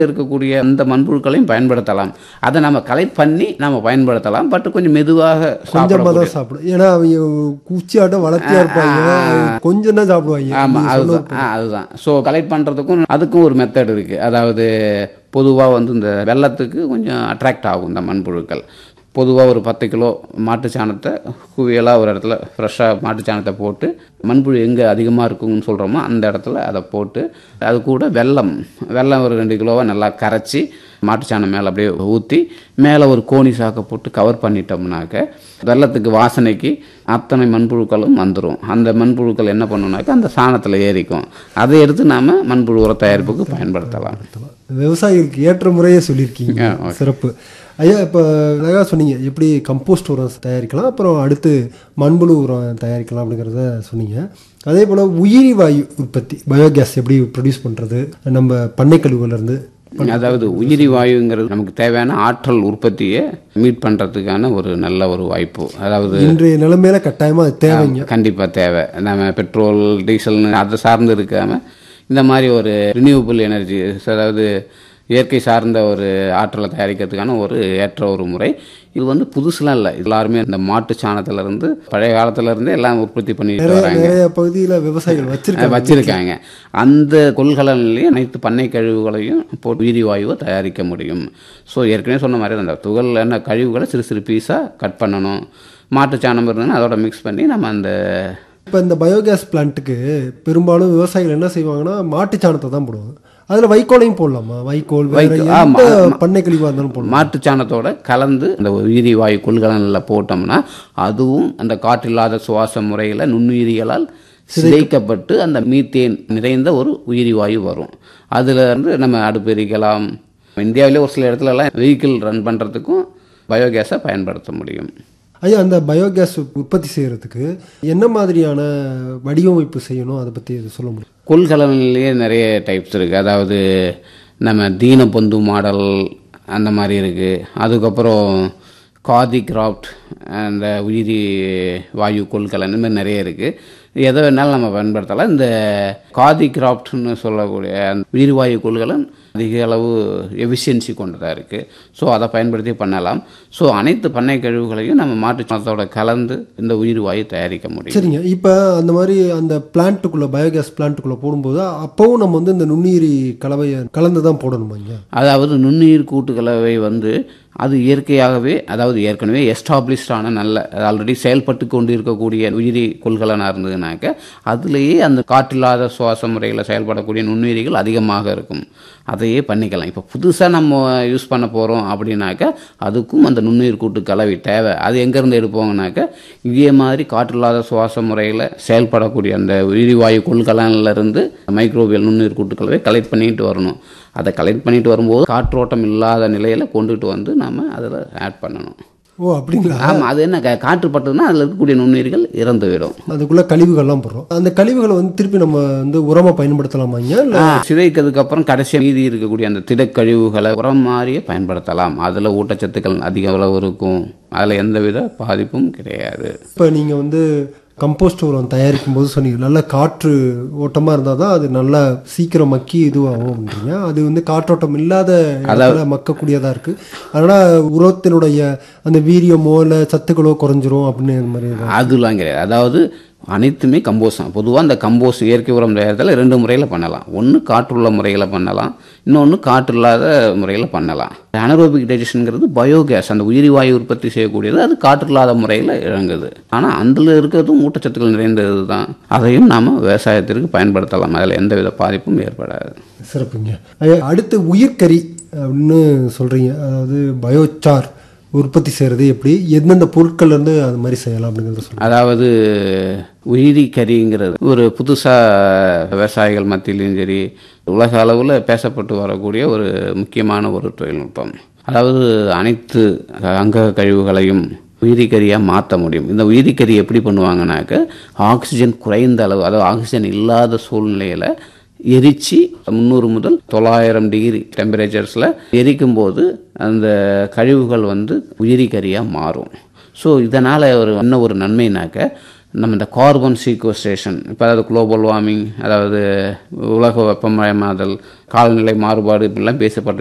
இருக்கக்கூடிய அந்த மண்புழுக்களையும் பயன்படுத்தலாம். அதை நம்ம கலெக்ட் பண்ணி நம்ம பயன்படுத்தலாம். பட் கொஞ்சம் மெதுவாக கொஞ்சமாக தான் சாப்பிடும். ஏன்னா அவங்க குச்சியாட்டம் வளர்த்தியா இருப்பாங்க, கொஞ்சம் தான் சாப்பிடுவாங்க. ஆமாம், அதுதான். ஸோ கலெக்ட் பண்ணுறதுக்கும் அதுக்கும் ஒரு மெத்தட் இருக்குது. அதாவது பொதுவாக வந்து இந்த வெள்ளத்துக்கு கொஞ்சம் அட்ராக்ட் ஆகும் இந்த மண்புழுக்கள். பொதுவாக ஒரு 10 கிலோ மாட்டு சாணத்தை குவியலாக ஒரு இடத்துல ஃப்ரெஷ்ஷாக மாட்டு சாணத்தை போட்டு மண்புழு எங்கே அதிகமாக இருக்குன்னு சொல்கிறோமோ அந்த இடத்துல அதை போட்டு அது கூட வெல்லம் ஒரு 2 கிலோவாக நல்லா கரைச்சி மாட்டு சாணம் மேலே அப்படியே ஊற்றி மேலே ஒரு கோணி சாக்கை போட்டு கவர் பண்ணிட்டோம்னாக்க வெள்ளத்துக்கு வாசனைக்கு அத்தனை மண்புழுக்களும் வந்துடும். அந்த மண்புழுக்கள் என்ன பண்ணணும்னாக்கா அந்த சாணத்தில் ஏறிக்கும். அதை எடுத்து நாம் மண்புழு உர தயாரிப்புக்கு பயன்படுத்தலாம். விவசாயிகளுக்கு ஏற்ற முறையே சொல்லியிருக்கீங்க, சிறப்பு. ஐயா, இப்போ அழகாக சொன்னீங்க எப்படி கம்போஸ்ட் உரம் தயாரிக்கலாம், அப்புறம் அடுத்து மண்புழு உரம் தயாரிக்கலாம் அப்படிங்கிறத சொன்னீங்க. அதே போல் உயிரி வாயு உற்பத்தி, பயோகேஸ் எப்படி ப்ரொடியூஸ் பண்ணுறது நம்ம பண்ணை கழிவுலேருந்து? அதாவது உயிரி வாயுங்கிறது நமக்கு தேவையான ஆற்றல் உற்பத்தியை மீட் பண்ணுறதுக்கான ஒரு நல்ல ஒரு வாய்ப்பு. அதாவது இன்றைய நிலைமையில கட்டாயமாக அது தேவைங்க, கண்டிப்பாக தேவை. நம்ம பெட்ரோல் டீசல்னு அதை சார்ந்து இருக்காமல் இந்த மாதிரி ஒரு ரினியூவபிள் எனர்ஜி, அதாவது இயற்கை சார்ந்த ஒரு ஆற்றலை தயாரிக்கிறதுக்கான ஒரு ஏற்ற ஒரு முறை. இது வந்து புதுசுலாம் இல்லை, எல்லாருமே இந்த மாட்டு சாணத்திலிருந்து பழைய காலத்திலேருந்தே எல்லாம் உற்பத்தி பண்ணிட்டு வராங்க. நிறைய பகுதியில் விவசாயிகள் வச்சிருக்காங்க. அந்த கொள்கலன்லேயே அனைத்து பண்ணை கழிவுகளையும் போட்டு உயிரி வாயுவை தயாரிக்க முடியும். ஸோ ஏற்கனவே சொன்ன மாதிரி அந்த துகள் என்ன கழிவுகளை சிறு சிறு பீஸாக கட் பண்ணணும். மாட்டு சாணம் இருந்ததுன்னா அதோட மிக்ஸ் பண்ணி நம்ம அந்த இப்போ இந்த பயோகேஸ் பிளான்ட்டுக்கு பெரும்பாலும் விவசாயிகள் என்ன செய்வாங்கன்னா மாட்டு சாணத்தை தான் போடுவாங்க. அதில் வைக்கோலையும் போடலாமா? வைக்கோல் பண்ணை கழிவாக இருந்தாலும் போடலாம். மாட்டு சாணத்தோட கலந்து அந்த உயிரி வாயு கொள்கலனில் போட்டோம்னா அதுவும் அந்த காற்றில்லாத சுவாச முறையில் நுண்ணுயிரிகளால் சிதைக்கப்பட்டு அந்த மீத்தேன் நிறைந்த ஒரு உயிரி வாயு வரும். அதில் இருந்து நம்ம அடுப்பு எரிக்கலாம். இந்தியாவிலே ஒரு சில இடத்துலலாம் வெஹிக்கிள் ரன் பண்ணுறதுக்கும் பயோகேஸை பயன்படுத்த முடியும். ஐயா, அந்த பயோகேஸ் உற்பத்தி செய்கிறதுக்கு என்ன மாதிரியான வடிவமைப்பு செய்யணும், அதை பற்றி சொல்ல முடியும்? கொள்கலன்லேயே நிறைய டைப்ஸ் இருக்குது. அதாவது நம்ம தீன பொந்து மாடல் அந்த மாதிரி இருக்குது. அதுக்கப்புறம் காதி கிராஃப்ட், அந்த உயிரி வாயு கொள்கலன், இந்த மாதிரி நிறைய இருக்குது. எதை வேணாலும் நம்ம பயன்படுத்தலாம். இந்த காதி கிராஃப்ட்னு சொல்லக்கூடிய அந்த உயிரி வாயு கொள்கலன் அதிக அளவு எஃபிஷியன்சி கொண்டதாக இருக்குது. ஸோ அதை பயன்படுத்தி பண்ணலாம். ஸோ அனைத்து பண்ணை கழிவுகளையும் நம்ம மாட்டு சாணத்தோட கலந்து இந்த உயிரி வாயு தயாரிக்க முடியும். சரிங்க. இப்போ அந்த மாதிரி அந்த பிளான்ட்டுக்குள்ளே பயோகேஸ் பிளான்ட்டுக்குள்ளே போடும்போது அப்போவும் நம்ம வந்து இந்த நுண்ணுயிரி கலவையை கலந்து தான் போடணுமாங்க? அதாவது நுண்ணுயிர் கூட்டு கலவை வந்து அது இயற்கையாகவே, அதாவது ஏற்கனவே எஸ்டாப்ளிஷ்டான நல்ல ஆல்ரெடி செயல்பட்டு கொண்டு இருக்கக்கூடிய உயிரி கொள்கலனாக இருந்ததுனாக்க அதுலேயே அந்த காற்றில்லாத சுவாச முறையில் செயல்படக்கூடிய நுண்ணுயிரிகள் அதிகமாக இருக்கும். அதையே பண்ணிக்கலாம். இப்போ புதுசாக நம்ம யூஸ் பண்ண போகிறோம் அப்படின்னாக்க அதுக்கும் அந்த நுண்ணுயிர் கூட்டு கலவை தேவை. அது எங்கேருந்து எடுப்போங்கனாக்க இதே மாதிரி காற்றில்லாத சுவாச முறையில் செயல்படக்கூடிய அந்த உயிரி வாயு கொள்கலனிலிருந்து மைக்ரோபியல் நுண்ணுயிர் கூட்டு கலவை கலெக்ட் பண்ணிட்டு வரணும். அதை கலெக்ட் பண்ணிட்டு வரும்போது காற்றோட்டம் இல்லாத நிலையில் கொண்டுட்டு வந்து நம்ம அதில் ஆட் பண்ணணும். ஓ, அப்படிங்களா? ஆமாம். அது என்ன காற்று பட்டதுன்னா அதில் இருக்கக்கூடிய நுண்ணுயிர்கள் இறந்து விடும். அதுக்குள்ளே கழிவுகள்லாம் போடுறோம். அந்த கழிவுகளை வந்து திருப்பி நம்ம வந்து உரமாக பயன்படுத்தலாமாங்க? சிதைக்கிறதுக்கு அப்புறம் கடைசி மீதி இருக்கக்கூடிய அந்த திடக்கழிவுகளை உரம் மாதிரியே பயன்படுத்தலாம். அதில் ஊட்டச்சத்துக்கள் அதிக அளவு இருக்கும். அதில் எந்தவித பாதிப்பும் கிடையாது. இப்போ நீங்கள் வந்து கம்போஸ்ட் உரம் தயாரிக்கும் போது சொன்னீங்க நல்ல காற்று ஓட்டமாக இருந்தால் தான் அது நல்லா சீக்கிரம் மக்கி இதுவாகும் அப்படிங்க. அது வந்து காற்றோட்டம் இல்லாத இடத்துல மக்கக்கூடியதாக இருக்குது. அதனால் உரத்தினுடைய அந்த வீரியமோ இல்லை சத்துக்களோ குறைஞ்சிரும் அப்படின்னு இந்த மாதிரி அதெல்லாம் கிடையாது. அதாவது அனைத்துமே கம்போஸ்ட் தான். பொதுவாக அந்த கம்போஸ்ட் இயற்கை உரம் தயாரித்தல் 2 முறையில் பண்ணலாம். ஒன்று காற்றுள்ள முறையில் பண்ணலாம், இன்னொன்று காற்று இல்லாத முறையில் பண்ணலாம். அனரோபிக் டைஜஷனுங்கிறது பயோகேஸ், அந்த உயிரி வாயு உற்பத்தி செய்யக்கூடியது. அது காற்று இல்லாத முறையில் இறங்குது. ஆனால் அதில் இருக்கிறதும் ஊட்டச்சத்துக்கள் நிறைந்தது தான். அதையும் நாம் விவசாயத்திற்கு பயன்படுத்தலாம். அதில் எந்தவித பாதிப்பும் ஏற்படாது. சிறப்புங்க. அடுத்து உயிர்கறி அப்படின்னு சொல்கிறீங்க. அதாவது பயோசார் உற்பத்தி செய்கிறது எப்படி, எந்தெந்த பொருட்கள்லேருந்து அது மாதிரி செய்யலாம் அப்படிங்கிறத சொல்லுங்கள். அதாவது உயிரி கறிங்கிறது ஒரு புதுசாக விவசாயிகள் மத்தியிலையும் சரி உலக அளவில் பேசப்பட்டு வரக்கூடிய ஒரு முக்கியமான ஒரு தொழில்நுட்பம். அதாவது அனைத்து அங்க கழிவுகளையும் உயிரிக்கரியாக மாற்ற முடியும். இந்த உயிரிக்கறி எப்படி பண்ணுவாங்கனாக்க ஆக்சிஜன் குறைந்த அளவு, அதாவது ஆக்சிஜன் இல்லாத சூழ்நிலையில் எரித்து 300 முதல் 900 டிகிரி டெம்பரேச்சர்ஸில் எரிக்கும் போது அந்த கழிவுகள் வந்து உயிரிக்கரியாக மாறும். ஸோ இதனால் என்ன ஒரு நன்மைனாக்க நம்ம இந்த கார்பன் சீக்வஸ்ட்ரேஷன், இப்போ அதாவது குளோபல் வார்மிங், அதாவது உலக வெப்பமயமாதல், காலநிலை மாறுபாடு இப்படிலாம் பேசப்பட்டு